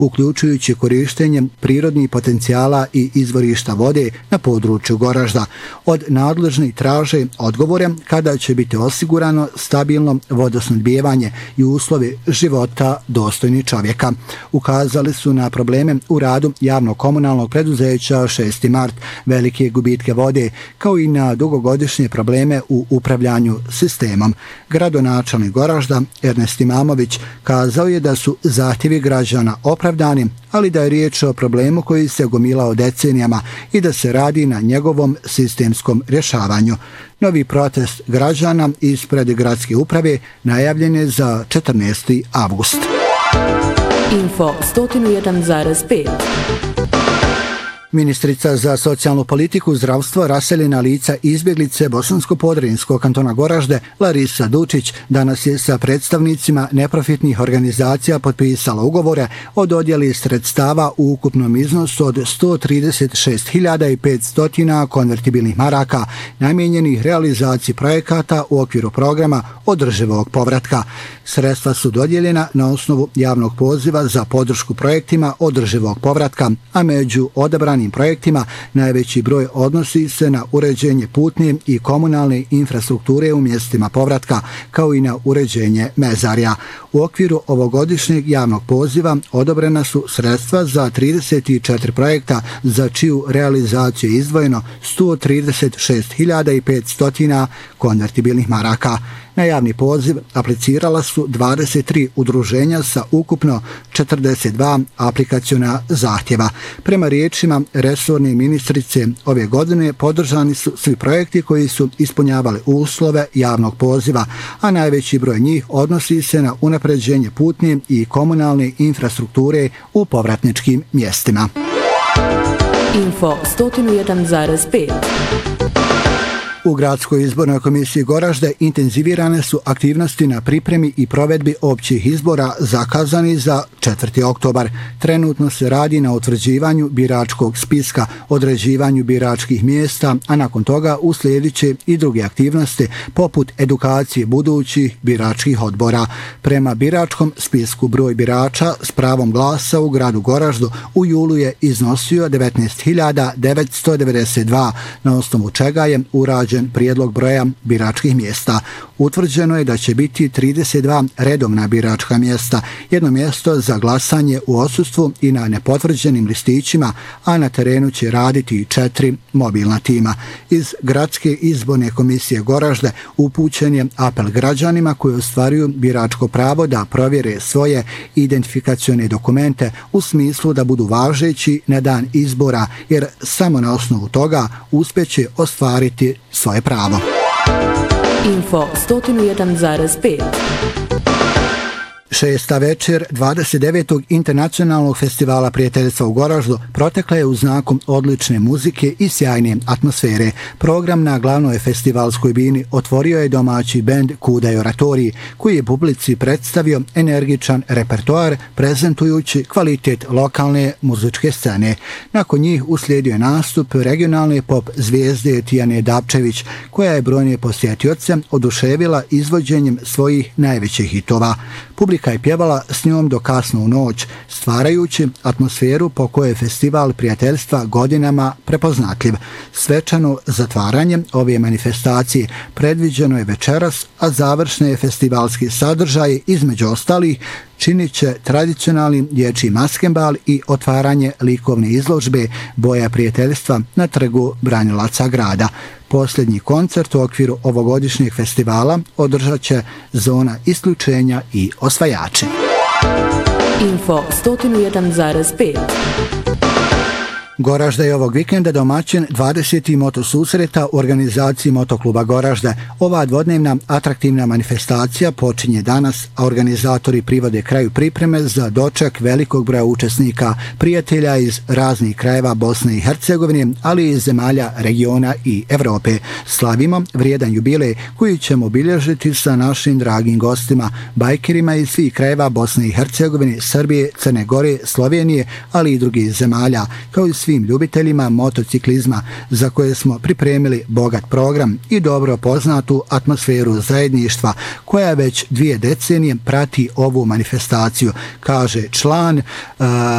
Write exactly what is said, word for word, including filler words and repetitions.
uključujući korištenjem prirodnih potencijala i izvorišta vode na području Goražda. Od nadležnih traže odgovore kada će biti osigurano stabilno vodosnabdijevanje i uslovi života dostojni čovjeka. Ukazali su na probleme u radu javnog komunalnog preduzeća šesti mart, velike gubitke vode, kao i na dugogodišnje probleme u upravljanju sistemom. Gradonačelnik Goražda Ernest Imamović kazao je da su zahtjevi građana opravdani, ali da je riječ o problemu koji se gomilao decenijama i da se radi na njegovom sistemskom rješavanju. Novi protest građana ispred gradske uprave najavljen je za četrnaesti avgust. Info sto jedan zarez pet. Ministrica za socijalnu politiku, zdravstvo, raseljena lica izbjeglice Bosansko-Podrinjskog kantona Goražde Larisa Dučić danas je sa predstavnicima neprofitnih organizacija potpisala ugovore o dodjeli sredstava u ukupnom iznosu od sto trideset šest hiljada petsto konvertibilnih maraka namijenjenih realizaciji projekata u okviru programa održivog povratka. Sredstva su dodijeljena na osnovu javnog poziva za podršku projektima održivog povratka, a među odabranim projektima najveći broj odnosi se na uređenje putne i komunalne infrastrukture u mjestima povratka, kao i na uređenje mezarja. U okviru ovogodišnjeg javnog poziva odobrena su sredstva za trideset četiri projekta za čiju realizaciju je izdvojeno sto trideset šest hiljada petsto konvertibilnih maraka. Na javni poziv aplicirala su dvadeset tri udruženja sa ukupno četrdeset dva aplikaciona zahtjeva. Prema riječima resorne ministrice, ove godine podržani su svi projekti koji su ispunjavali uslove javnog poziva, a najveći broj njih odnosi se na unapređenje putne i komunalne infrastrukture u povratničkim mjestima. Info sto jedan zarez pet. U Gradskoj izbornoj komisiji Goražde intenzivirane su aktivnosti na pripremi i provedbi općih izbora zakazani za četvrti oktobar. Trenutno se radi na utvrđivanju biračkog spiska, određivanju biračkih mjesta, a nakon toga uslijedit će i druge aktivnosti poput edukacije budućih biračkih odbora. Prema biračkom spisku broj birača s pravom glasa u gradu Goraždu u julu je iznosio devetnaest hiljada devetsto devedeset dva, na osnovu čega je urađen prijedlog broja biračkih mjesta. Utvrđeno je da će biti trideset dva redovna biračka mjesta, jedno mjesto za glasanje u odsustvu i na nepotvrđenim listićima, a na terenu će raditi četiri mobilna tima. Iz Gradske izborne komisije Goražde upućen je apel građanima koji ostvaruju biračko pravo da provjere svoje identifikacione dokumente u smislu da budu važeći na dan izbora, jer samo na osnovu toga uspjeće ostvariti svoje pravo. Info sto jedan zarez pet. Šesta večer dvadeset devetog internacionalnog festivala prijateljstva u Goraždu protekla je u znaku odlične muzike i sjajne atmosfere. Program na glavnoj festivalskoj bini otvorio je domaći bend Kudaj Oratorij, koji je publici predstavio energičan repertoar prezentujući kvalitet lokalne muzičke scene. Nakon njih uslijedio je nastup regionalne pop zvijezde Tijane Dapčević, koja je brojne posjetioce oduševila izvođenjem svojih najvećih hitova. Publika je pjevala s njom do kasno u noć, stvarajući atmosferu po kojoj je festival prijateljstva godinama prepoznatljiv. Svečano zatvaranje ove manifestacije predviđeno je večeras, a završne festivalski sadržaje između ostalih činit će tradicionalni dječji maskembal i otvaranje likovne izložbe Boja prijateljstva na trgu branilaca grada. Posljednji koncert u okviru ovogodišnjeg festivala održat će Zona isključenja i Osvajači. Info sto jedan zarez pet. Goražda je ovog vikenda domaćin dvadesetog motosusreta u organizaciji Motokluba Goražda. Ova dvodnevna atraktivna manifestacija počinje danas, a organizatori privode kraju pripreme za doček velikog broja učesnika, prijatelja iz raznih krajeva Bosne i Hercegovine, ali i iz zemalja regiona i Evrope. Slavimo vrijedan jubilej koji ćemo obilježiti sa našim dragim gostima, bajkerima iz svih krajeva Bosne i Hercegovine, Srbije, Crne Gore, Slovenije, ali i drugih zemalja, kao i svim ljubiteljima motociklizma za koje smo pripremili bogat program i dobro poznatu atmosferu zajedništva koja već dvije decenije prati ovu manifestaciju, kaže član uh,